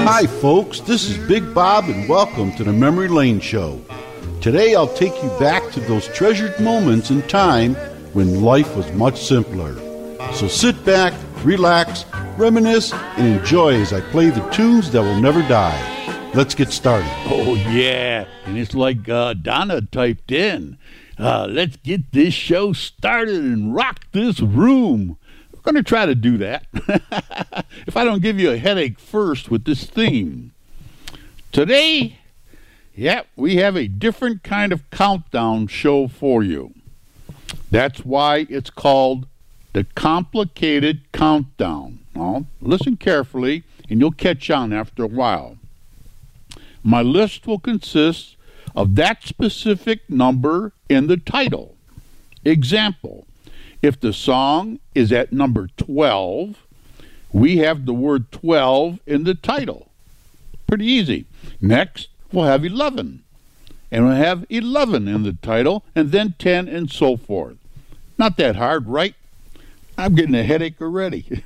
Hi, folks. This is Big Bob, and welcome to the Memory Lane Show. Today, I'll take you back to those treasured moments in time when life was much simpler. So sit back, relax, reminisce, and enjoy as I play the tunes that will never die. Let's get started. Oh, yeah. And it's like Donna typed in. Let's get this show started and rock this room. We're going to try to do that. If I don't give you a headache first with this theme. Today, we have a different kind of countdown show for you. That's why it's called the Complicated Countdown. Now, listen carefully, and you'll catch on after a while. My list will consist of that specific number in the title. Example, if the song is at number 12, we have the word 12 in the title. Pretty easy. Next, we'll have 11. And we'll have 11 in the title, and then 10 and so forth. Not that hard, right? I'm getting a headache already.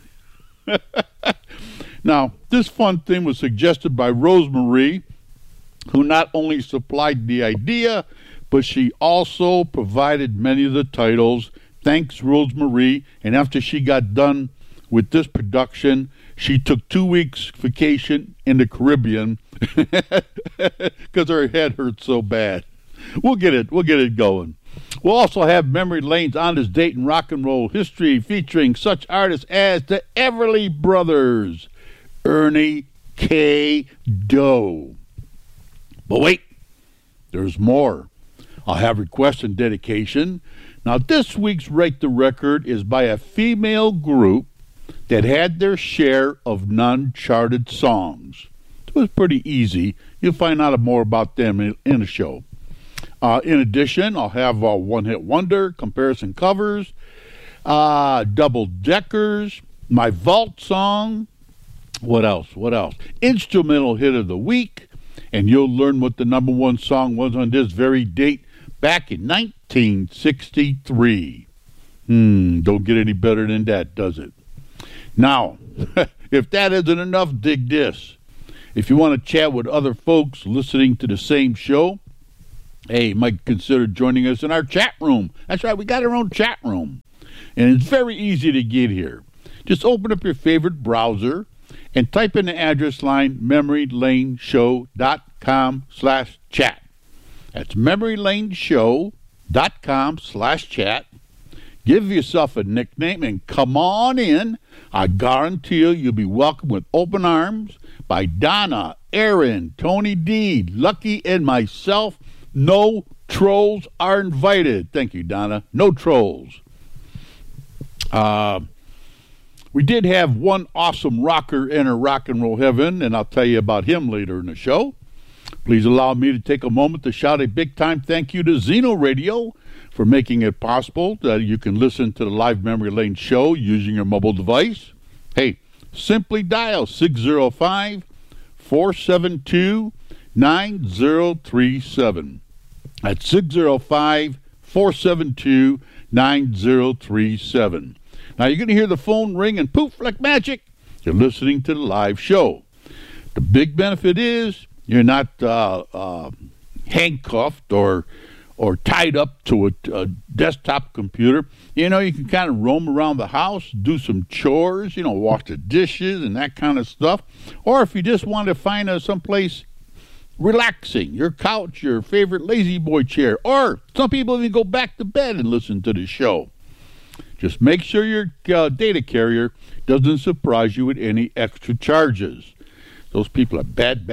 Now, this fun thing was suggested by Rosemary, who not only supplied the idea, but she also provided many of the titles. Thanks, Rosemary. And after she got done with this production, she took 2 weeks vacation in the Caribbean because her head hurt so bad. We'll get it going. We'll also have Memory Lane's On This Date in Rock and Roll History featuring such artists as the Everly Brothers, Ernie K. Doe. But wait, there's more. I'll have request and dedication. Now, this week's Rate the Record is by a female group that had their share of non-charted songs. It was pretty easy. You'll find out more about them in the show. In addition, I'll have One Hit Wonder, comparison covers, double deckers, my vault song. What else? Instrumental hit of the week, and you'll learn what the number one song was on this very date back in 1963. Don't get any better than that, does it? Now, if that isn't enough, dig this. If you want to chat with other folks listening to the same show, hey, you might consider joining us in our chat room. That's right, we got our own chat room. And it's very easy to get here. Just open up your favorite browser and type in the address line memorylaneshow.com/chat. That's memorylaneshow.com/chat. Give yourself a nickname and come on in. I guarantee you'll be welcomed with open arms by Donna, Aaron, Tony D, Lucky, and myself. No trolls are invited. Thank you, Donna. No trolls. We did have one awesome rocker enter rock and roll heaven, and I'll tell you about him later in the show. Please allow me to take a moment to shout a big-time thank you to Zeno Radio for making it possible that you can listen to the live Memory Lane show using your mobile device. Hey, simply dial 605-472-9037. That's 605-472-9037. Now, you're going to hear the phone ring and poof, like magic, you're listening to the live show. The big benefit is you're not handcuffed or tied up to a desktop computer. You know, you can kind of roam around the house, do some chores, wash the dishes and that kind of stuff. Or if you just want to find someplace relaxing, your couch, your favorite lazy boy chair, or some people even go back to bed and listen to the show. Just make sure your data carrier doesn't surprise you with any extra charges. Those people are bad.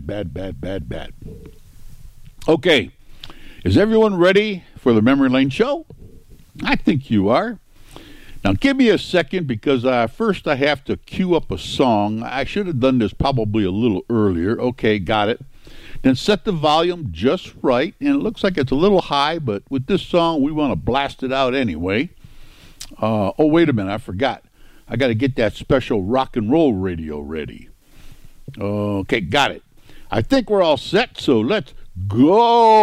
Okay, is everyone ready for the Memory Lane show? I think you are. Now give me a second because first I have to cue up a song. I should have done this probably a little earlier. Okay, got it. Then set the volume just right, and it looks like it's a little high, but with this song we want to blast it out anyway. Wait a minute, I forgot. I got to get that special rock and roll radio ready. Okay, got it. I think we're all set, so let's go.